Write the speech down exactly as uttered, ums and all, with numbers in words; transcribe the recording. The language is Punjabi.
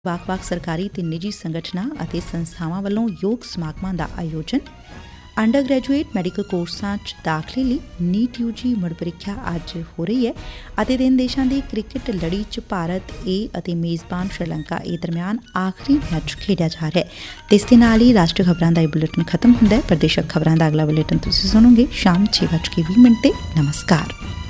ਵੱਖ-ਵੱਖ ਸਰਕਾਰੀ ਤੇ ਨਿੱਜੀ ਸੰਗਠਨਾਂ ਅਤੇ ਸੰਸਥਾਵਾਂ ਵੱਲੋਂ ਯੋਗ ਸਮਾਗਮਾਂ ਦਾ ਆਯੋਜਨ। ਅੰਡਰ ਗ੍ਰੈਜੂਏਟ ਮੈਡੀਕਲ ਕੋਰਸਾਂ 'ਚ ਦਾਖਲੇ ਲਈ ਨੀਟ ਯੂ ਜੀ ਮੁੜ ਪ੍ਰੀਖਿਆ ਅੱਜ ਹੋ ਰਹੀ ਹੈ ਅਤੇ ਤਿੰਨ ਦੇਸ਼ਾਂ ਦੀ ਕ੍ਰਿਕਟ ਲੜੀ 'ਚ ਭਾਰਤ ਏ ਅਤੇ ਮੇਜ਼ਬਾਨ ਸ਼੍ਰੀਲੰਕਾ ਏ ਦਰਮਿਆਨ ਆਖਰੀ ਮੈਚ ਖੇਡਿਆ ਜਾ ਰਿਹਾ ਹੈ। ਤੇ ਇਸ ਦੇ ਨਾਲ ਹੀ ਰਾਸ਼ਟਰੀ ਖਬਰਾਂ ਦਾ ਇਹ ਬੁਲੇਟਿਨ ਖਤਮ ਹੁੰਦਾ ਹੈ। ਪ੍ਰਦੇਸ਼ਕ ਖਬਰਾਂ ਦਾ ਅਗਲਾ ਬੁਲੇਟਿਨ ਤੁਸੀਂ ਸੁਣੋਗੇ ਸ਼ਾਮ ਛੇ ਵੱਜ ਕੇ ਵੀਹ ਮਿੰਟ ਤੇ। ਨਮਸਕਾਰ।